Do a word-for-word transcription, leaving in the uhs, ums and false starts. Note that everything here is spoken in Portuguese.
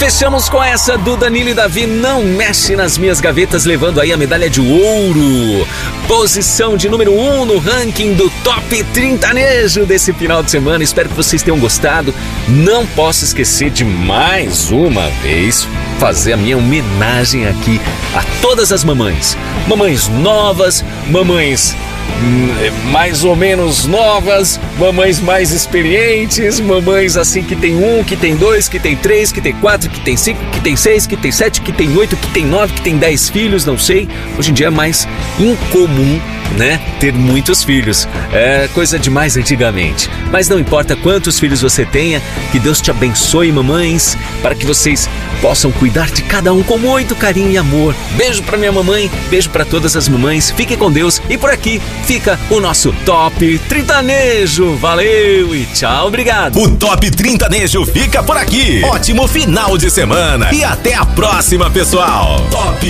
Fechamos com essa do Danilo e Davi, Não Mexe Nas Minhas Gavetas, levando aí a medalha de ouro. Posição de número um no ranking do Top Trintanejo desse final de semana. Espero que vocês tenham gostado. Não posso esquecer de mais uma vez fazer a minha homenagem aqui a todas as mamães. Mamães novas, mamães mais ou menos novas, mamães mais experientes, mamães assim que tem um, que tem dois, que tem três, que tem quatro, que tem cinco, que tem seis, que tem sete, que tem oito, que tem nove, que tem dez filhos, não sei. Hoje em dia é mais incomum, né, ter muitos filhos. É coisa de mais antigamente. Mas não importa quantos filhos você tenha, que Deus te abençoe, mamães, para que vocês possam cuidar de cada um com muito carinho e amor. Beijo pra minha mamãe, beijo pra todas as mamães. Fiquem com Deus e por aqui fica o nosso Top Trintanejo. Valeu e tchau, obrigado. O Top Trintanejo fica por aqui. Ótimo final de semana e até a próxima, pessoal. Top